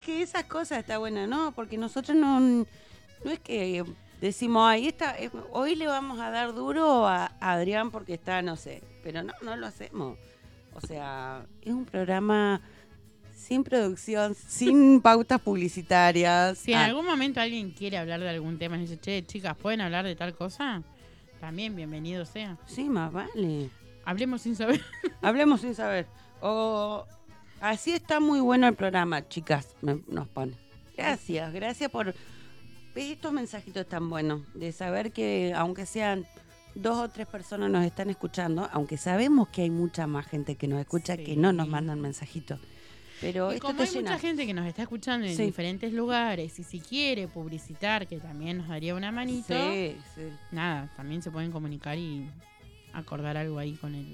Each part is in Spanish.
que esas cosas está buena, ¿no? Porque nosotros no es que decimos, hoy le vamos a dar duro a Adrián porque está, no sé, pero no lo hacemos. O sea, es un programa sin producción, sin pautas publicitarias. Si en algún momento alguien quiere hablar de algún tema y dice, che, chicas, ¿pueden hablar de tal cosa? También bienvenido sea. Sí, más vale. Hablemos sin saber. Hablemos sin saber. Así está muy bueno el programa, chicas, nos pone. Gracias por estos mensajitos tan buenos, de saber que aunque sean 2 o 3 personas nos están escuchando, aunque sabemos que hay mucha más gente que nos escucha que no nos mandan mensajitos. Pero y esto como te hay llena. mucha gente que nos está escuchando en diferentes lugares y si quiere publicitar, que también nos daría una manito, nada, también se pueden comunicar y acordar algo ahí con él.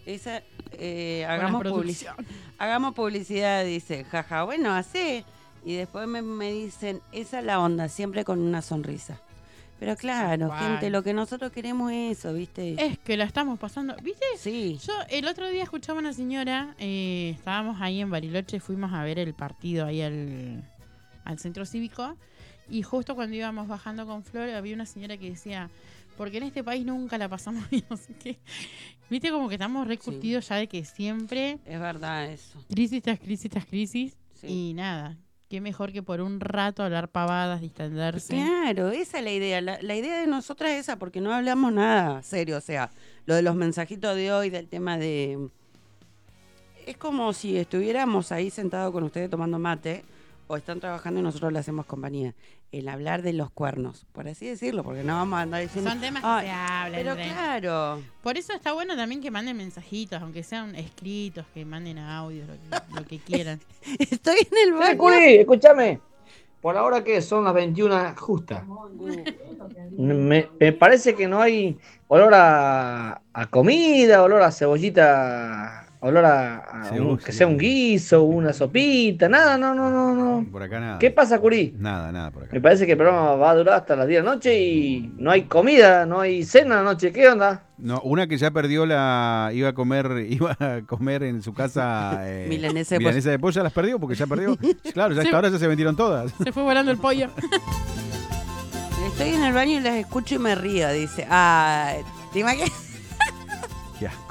Hagamos publicidad, dice, jaja, bueno, hacé. Y después me dicen, esa es la onda, siempre con una sonrisa. Pero claro, gente, lo que nosotros queremos es eso, ¿viste? Es que la estamos pasando, ¿viste? Sí. Yo el otro día escuchaba a una señora, estábamos ahí en Bariloche, fuimos a ver el partido ahí al centro cívico, y justo cuando íbamos bajando con Flor, había una señora que decía, porque en este país nunca la pasamos bien, no sé qué. ¿Viste? Como que estamos recurtidos ya de que siempre... Es verdad eso. Crisis tras crisis tras crisis, y nada... Qué mejor que por un rato hablar pavadas, distenderse. Claro, esa es la idea. La idea de nosotras es esa, porque no hablamos nada serio. O sea, lo de los mensajitos de hoy, del tema de... Es como si estuviéramos ahí sentados con ustedes tomando mate, o están trabajando y nosotros le hacemos compañía. El hablar de los cuernos, por así decirlo, porque no vamos a andar diciendo... Son temas que se hablan. Pero claro. Por eso está bueno también que manden mensajitos, aunque sean escritos, que manden audios, lo que quieran. Estoy en el baño. Curi, escúchame. Por ahora que son las 21 justas. Me parece que no hay olor a comida, olor a cebollita, olor que sea un guiso, una sopita, nada, no. Por acá nada. ¿Qué pasa, Curi? Nada por acá. Me parece que el programa va a durar hasta las 10 de la noche y no hay comida, no hay cena anoche. ¿Qué onda? No, una que ya perdió iba a comer en su casa milanesa de pollo, ya las perdió porque ya perdió. Claro, ya hasta ahora ya se vendieron todas. Se fue volando el pollo. Estoy en el baño y las escucho y me río, dice. ¿Te imaginas? Qué asco.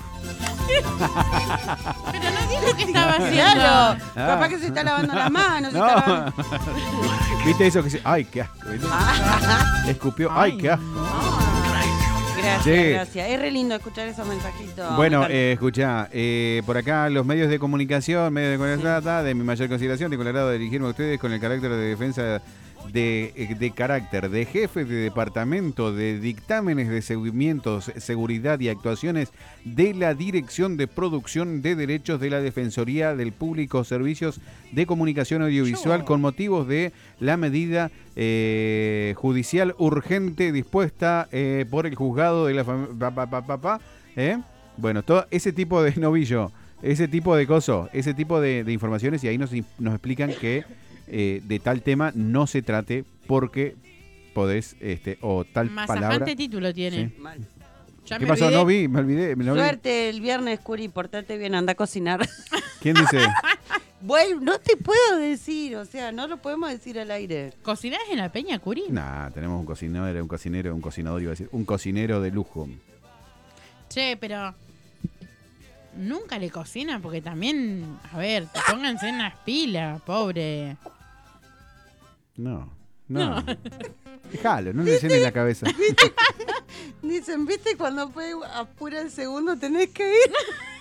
Pero no dijo que estaba haciendo. Claro, capaz que se está lavando las manos. No. ¿Viste eso que dice? Ay, qué asco. Escupió. Ay, qué asco. Gracias. Es re lindo escuchar esos mensajitos. Bueno, escuchá, por acá los medios de comunicación, de mi mayor consideración, tengo el agrado de dirigirme a ustedes con el carácter de defensa de carácter de jefe de departamento de dictámenes de seguimientos, seguridad y actuaciones de la Dirección de Producción de Derechos de la Defensoría del Público Servicios de Comunicación Audiovisual con motivos de la medida judicial urgente dispuesta por el juzgado de la familia. Bueno, todo ese tipo de novillo, ese tipo de cosas, ese tipo de informaciones, y ahí nos explican que de tal tema no se trate porque podés, o tal Masajante palabra. título tiene. Sí. ¿Qué pasó? No vi, me olvidé. Suerte el viernes, Curi, portate bien, anda a cocinar. ¿Quién dice? Bueno, no te puedo decir, o sea, no lo podemos decir al aire. ¿Cocinás en la Peña, Curi? Nah, tenemos un cocinador, iba a decir, un cocinero de lujo. Che, pero nunca le cocinan porque también, a ver, pónganse en las pilas, pobre. No. Déjalo, no le llenes la cabeza. Dicen, ¿viste? Cuando fue apura el segundo tenés que ir.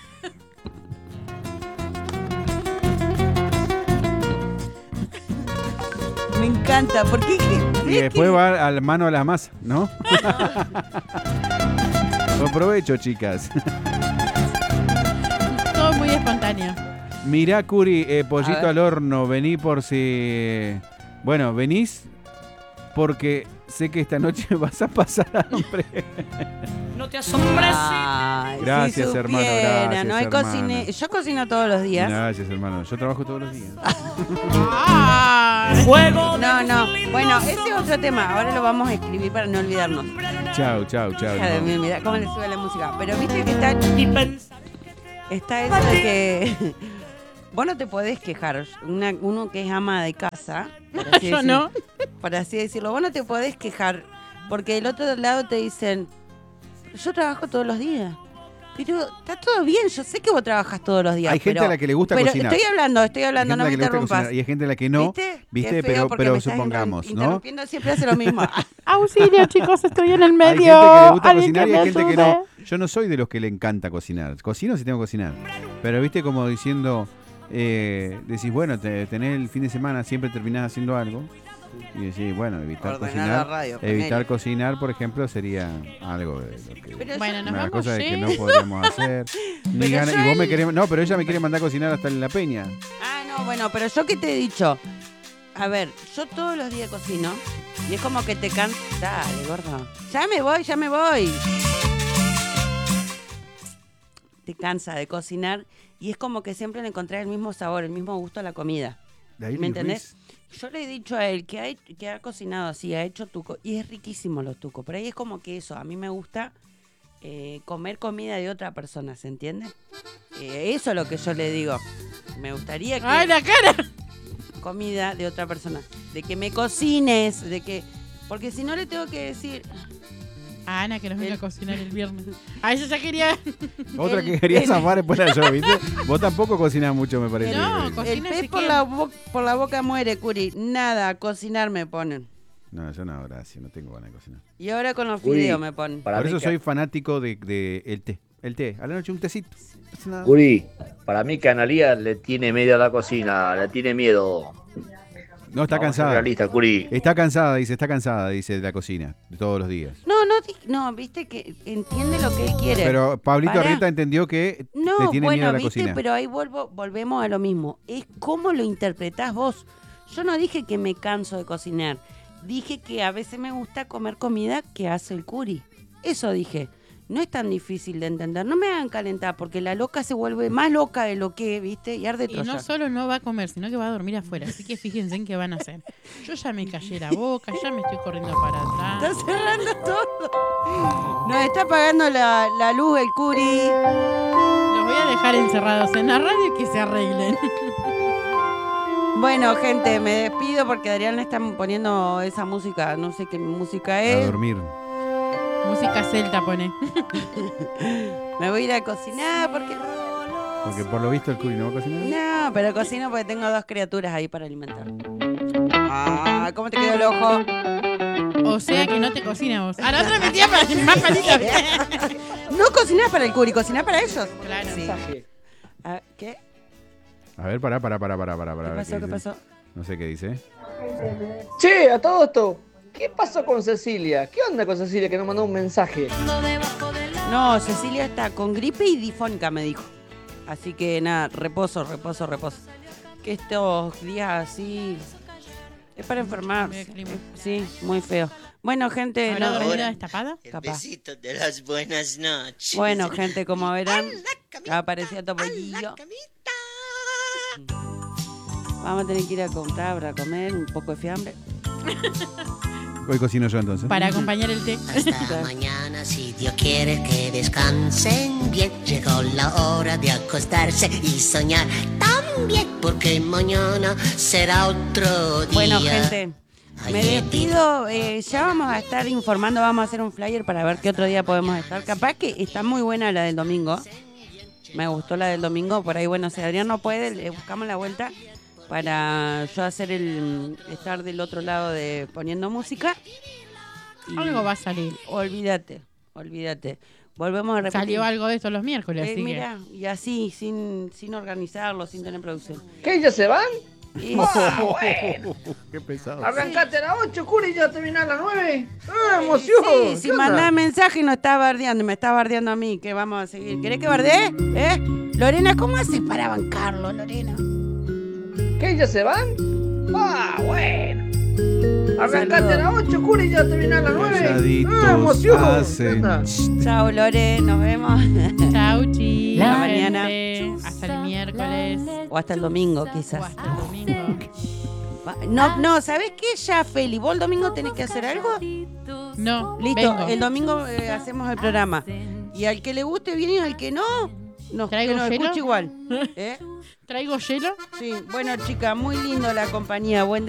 Me encanta, porque... Y después va a la mano a la masa, ¿no? Buen provecho, chicas. Todo muy espontáneo. Mirá, Curi, pollito al horno, vení por si... Bueno, venís porque sé que esta noche vas a pasar hambre. No te asombres. Gracias, si hermano, supiera, gracias, no hay hermano. Yo cocino todos los días. Gracias, hermano. Yo trabajo todos los días. Juego. No. Bueno, ese es otro tema. Ahora lo vamos a escribir para no olvidarnos. Chau. Mira cómo le sube la música. Pero viste que está eso de que... Vos no te podés quejar. Uno que es ama de casa casa, por así decirlo, vos no te podés quejar, porque del otro lado te dicen, yo trabajo todos los días. Pero está todo bien, yo sé que vos trabajas todos los días. Hay gente a la que le gusta cocinar. Estoy hablando, no me interrumpas. Y hay gente a la que no, ¿viste? Pero supongamos, ¿no? Interrumpiendo siempre hace lo mismo. Auxilio, chicos, estoy en el medio. Hay gente que le gusta cocinar y hay gente que no. Yo no soy de los que le encanta cocinar. Cocino si tengo que cocinar. Pero viste como diciendo, decís, bueno, tenés el fin de semana, siempre terminás haciendo algo. Y decís, bueno, evitar cocinar, por ejemplo, sería algo de lo que... una cosa de que no podríamos hacer. Y vos me querés... No, pero ella me quiere mandar a cocinar hasta en la peña. Ah, no, bueno, pero yo que te he dicho... A ver, yo todos los días cocino y es como que te cansa. Dale, gordo. Ya me voy. Te cansa de cocinar y es como que siempre le encontrás el mismo sabor, el mismo gusto a la comida. ¿Me entendés? Yo le he dicho a él que ha cocinado así, ha hecho tuco, y es riquísimo los tucos. Pero ahí es como que eso, a mí me gusta comer comida de otra persona, ¿se entiende? Eso es lo que yo le digo. Me gustaría que... ¡Ay, la cara! Comida de otra persona. De que me cocines, de que... Porque si no le tengo que decir... A Ana que nos venga a cocinar el viernes. A ella ya quería... Otra que quería zafar después era yo, ¿viste? Vos tampoco cocinás mucho, me parece. No, el pez por la boca muere, Curi. Nada, cocinar me ponen. No, yo no, gracias, no tengo ganas de cocinar. Y ahora con los fideos me ponen. Por eso soy fanático de el té. El té, a la noche un tecito. Curi, para mí que Analía le tiene miedo a la cocina, le tiene miedo. No, está cansada. Realista, Curi. Está cansada, dice, de la cocina, de todos los días. No, viste que entiende lo que él quiere. Pero Pablito Arrieta entendió que le tiene miedo a la cocina. Pero ahí volvemos a lo mismo. Es cómo lo interpretás vos. Yo no dije que me canso de cocinar. Dije que a veces me gusta comer comida que hace el Curi. Eso dije. No es tan difícil de entender. No me hagan calentar porque la loca se vuelve más loca de lo que, ¿viste? Y arde Troya. Y no solo no va a comer, sino que va a dormir afuera. Así que fíjense en qué van a hacer. Yo ya me callé la boca, ya me estoy corriendo para atrás. Está cerrando todo. Nos está apagando la luz el Curi. Los voy a dejar encerrados en la radio y que se arreglen. Bueno, gente, me despido porque Adrián le están poniendo esa música. No sé qué música es. A dormir. Música celta pone. Me voy a ir a cocinar porque por lo visto el Curi no va a cocinar. No, pero cocino porque tengo 2 criaturas ahí para alimentar. Ah, ¿cómo te quedó el ojo? O sea que no te cocina vos. A la otra metía para más palitos. No cocinás para el Curi, cocinás para ellos. Claro. Sí. ¿Qué? A ver, pará. ¿Qué pasó? No sé qué dice. Che, a todo esto, ¿qué pasó con Cecilia? ¿Qué onda con Cecilia que nos mandó un mensaje? No, Cecilia está con gripe y difónica, me dijo. Así que nada, reposo. Que estos días así es para enfermarse. Sí, muy feo. Bueno, gente, ¿habrá dormido destapada? El besito de las buenas noches. Bueno, gente, como verán, aparecía Topollillo. Vamos a tener que ir a comprar para comer un poco de fiambre. Hoy cocino yo entonces. Para acompañar el té. Hasta mañana, si Dios quiere que descansen bien. Llegó la hora de acostarse y soñar también, porque mañana será otro día. Bueno, gente, me despido. Ya vamos a estar informando, vamos a hacer un flyer para ver qué otro día podemos estar. Capaz que está muy buena la del domingo. Me gustó la del domingo. Por ahí, bueno, si Adrián no puede, le buscamos la vuelta para yo hacer estar del otro lado de poniendo música. Y algo va a salir. Olvídate. Volvemos a repetir. Salió algo de esto los miércoles, así mira, y así, sin organizarlo, sin tener producción. ¿Qué, ya se van? Bueno. Qué pesado. Arrancaste a las 8, Curi, y ya terminás a las 9. ¡Ah, emoción! Sí, si mandás mensaje y no está bardeando, me está bardeando a mí, que vamos a seguir. ¿Querés que bardee? Lorena, ¿cómo haces para bancarlo, Lorena? ¿Qué, ya se van? Ah, bueno. Arrancaste a las 8, Curi, y ya terminás a las 9. ¡Ah, emoción! Chao, Lore, nos vemos. Chau, chi. La mañana. Hasta el miércoles. O hasta el domingo, quizás. O hasta el domingo. No, ¿sabés qué? Ya, Feli, ¿vos el domingo tenés que hacer algo? No, listo, vengo. el domingo hacemos el programa. Y al que le guste bien y al que no, ¿Traigo que nos hielo? escuche igual. ¿Traigo hielo? Sí, bueno, chica, muy lindo la compañía. Buen